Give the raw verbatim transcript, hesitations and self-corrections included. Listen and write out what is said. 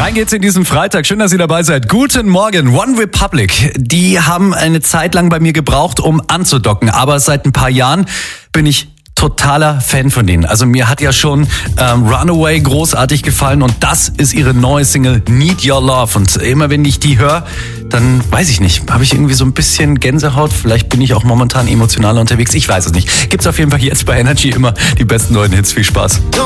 Rein geht's in diesen Freitag. Schön, dass ihr dabei seid. Guten Morgen. One Republic. Die haben eine Zeit lang bei mir gebraucht, um anzudocken. Aber seit ein paar Jahren bin ich totaler Fan von denen. Also mir hat ja schon ähm, Runaway großartig gefallen und das ist ihre neue Single Need Your Love. Und immer wenn ich die höre, dann weiß ich nicht, habe ich irgendwie so ein bisschen Gänsehaut. Vielleicht bin ich auch momentan emotionaler unterwegs. Ich weiß es nicht. Gibt's auf jeden Fall jetzt bei Energy immer die besten neuen Hits. Viel Spaß.